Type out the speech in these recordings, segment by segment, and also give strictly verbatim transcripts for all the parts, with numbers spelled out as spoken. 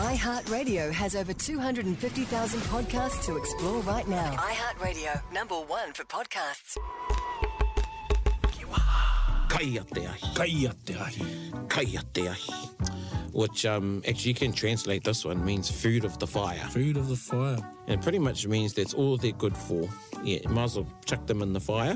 iHeartRadio has over two hundred fifty thousand podcasts to explore right now. iHeartRadio, number one for podcasts. Kaya te ahi. Kaya te ahi. Kaya te ahi. Which um, actually you can translate this one, means food of the fire. Food of the fire. And it pretty much means that's all they're good for. Yeah, you might as well chuck them in the fire.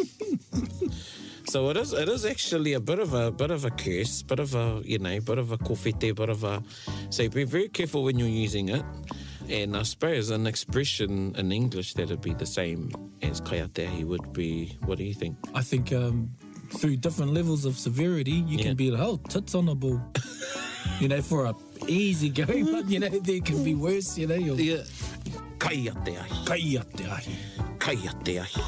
So it is it is actually a bit of a bit of a curse, bit of a, you know, bit of a kofete, bit of a... So be very careful when you're using it. And I suppose an expression in English that would be the same as kaya te ahi would be, what do you think? I think um, through different levels of severity, you Yeah. can be like, oh, tits on a ball. You know, for a easy going, but, you know, there can be worse, you know. You'll... Yeah. Kaya te ahi. Kaya te ahi. Kaya te ahi.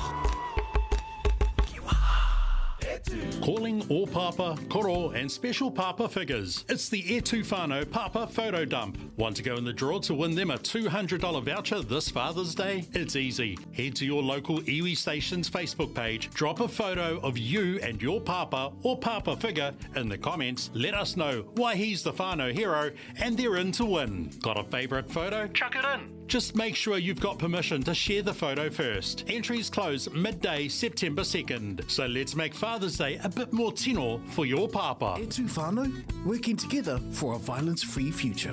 Calling all Papa, Koro and special Papa figures. It's the E two Whānau Papa Photo Dump. Want to go in the draw to win them a two hundred dollars voucher this Father's Day? It's easy. Head to your local iwi Station's Facebook page, drop a photo of you and your Papa or Papa figure in the comments, let us know why he's the Whānau hero, and they're in to win. Got a favourite photo? Chuck it in. Just make sure you've got permission to share the photo first. Entries close midday September second. So let's make Father's Day a bit more tino for your Papa. E two Whānau, working together for a violence-free future.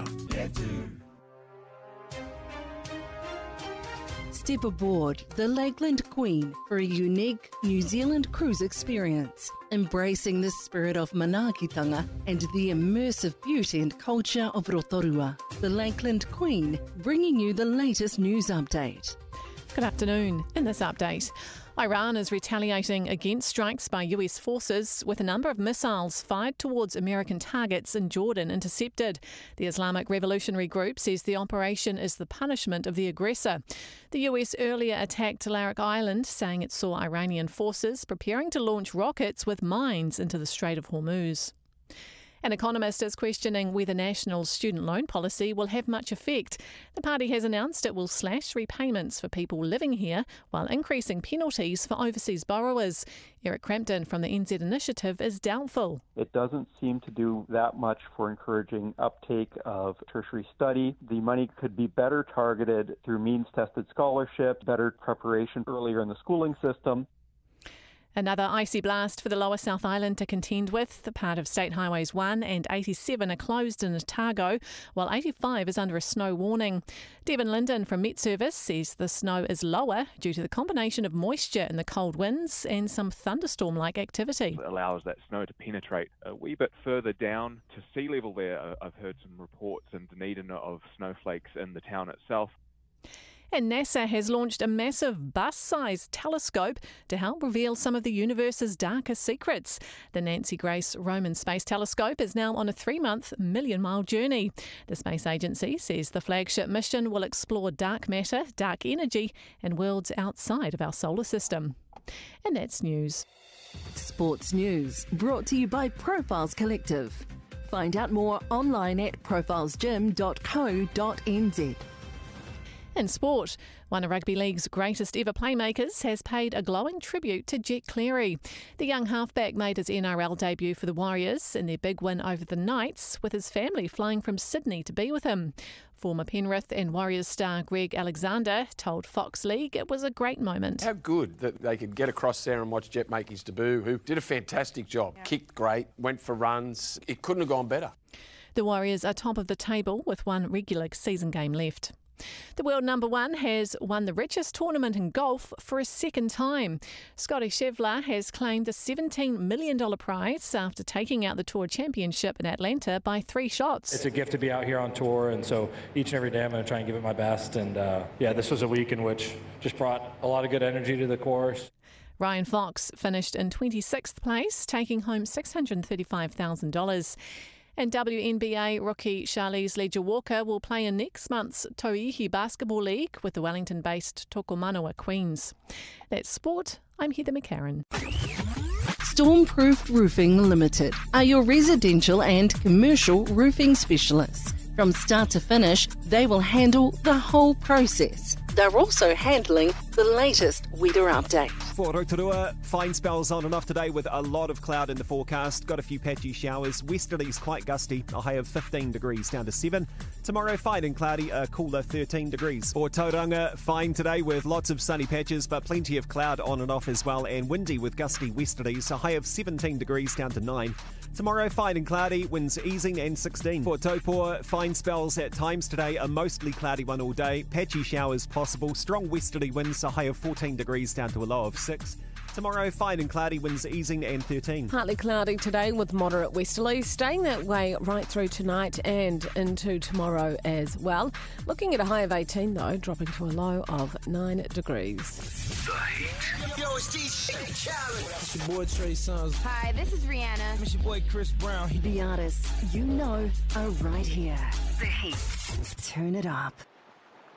Step aboard the Lakeland Queen for a unique New Zealand cruise experience, embracing the spirit of manaakitanga and the immersive beauty and culture of Rotorua. The Lakeland Queen, bringing you the latest news update. Good afternoon. In this update, Iran is retaliating against strikes by U S forces with a number of missiles fired towards American targets in Jordan intercepted. The Islamic Revolutionary Group says the operation is the punishment of the aggressor. The U S earlier attacked Larak Island, saying it saw Iranian forces preparing to launch rockets with mines into the Strait of Hormuz. An economist is questioning whether National's student loan policy will have much effect. The party has announced it will slash repayments for people living here while increasing penalties for overseas borrowers. Eric Crampton from the N Z Initiative is doubtful. It doesn't seem to do that much for encouraging uptake of tertiary study. The money could be better targeted through means-tested scholarship, better preparation earlier in the schooling system. Another icy blast for the Lower South Island to contend with. The part of State Highways one and eighty-seven are closed in Otago, while eighty-five is under a snow warning. Devon Linden from Met Service says the snow is lower due to the combination of moisture and the cold winds and some thunderstorm-like activity. It allows that snow to penetrate a wee bit further down to sea level there. I've heard some reports in Dunedin of snowflakes in the town itself. And NASA has launched a massive bus-sized telescope to help reveal some of the universe's darkest secrets. The Nancy Grace Roman Space Telescope is now on a three-month, million-mile journey. The space agency says the flagship mission will explore dark matter, dark energy, and worlds outside of our solar system. And that's news. Sports news brought to you by Profiles Collective. Find out more online at profiles gym dot co dot n z. In sport, one of rugby league's greatest ever playmakers has paid a glowing tribute to Jet Cleary. The young halfback made his N R L debut for the Warriors in their big win over the Knights, with his family flying from Sydney to be with him. Former Penrith and Warriors star Greg Alexander told Fox League it was a great moment. How good that they could get across there and watch Jet make his debut, who did a fantastic job, yeah. Kicked great, went for runs. It couldn't have gone better. The Warriors are top of the table with one regular season game left. The world number one has won the richest tournament in golf for a second time. Scotty Scheffler has claimed a seventeen million dollars prize after taking out the Tour Championship in Atlanta by three shots. It's a gift to be out here on tour, and so each and every day I'm going to try and give it my best. And uh, yeah, this was a week in which just brought a lot of good energy to the course. Ryan Fox finished in twenty-sixth place, taking home six hundred thirty-five thousand dollars. And W N B A rookie Charlize Leger-Walker will play in next month's Tauihi Basketball League with the Wellington-based Tokomanawa Queens. That's sport. I'm Heather McCarran. Stormproof Roofing Limited are your residential and commercial roofing specialists. From start to finish, they will handle the whole process. They're also handling the latest weather update. For Rotorua, fine spells on and off today with a lot of cloud in the forecast. Got a few patchy showers. Westerlies quite gusty, a high of fifteen degrees down to seven. Tomorrow, fine and cloudy, a cooler thirteen degrees. For Tauranga, fine today with lots of sunny patches, but plenty of cloud on and off as well, and windy with gusty westerlies, a high of seventeen degrees down to nine. Tomorrow, fine and cloudy, winds easing and sixteen. For Taupo, fine spells at times today, a mostly cloudy one all day. Patchy showers possible, strong westerly winds, a high of fourteen degrees down to a low of six. Tomorrow, fine and cloudy, winds easing and thirteen. Partly cloudy today with moderate westerlies, staying that way right through tonight and into tomorrow as well. Looking at a high of eighteen though, dropping to a low of nine degrees. The Heat. Yo, it's D J Khaled. It's your boy Trey Songz. Hi, this is Rihanna. It's your boy Chris Brown. The artists you know are right here. The Heat. Turn it up.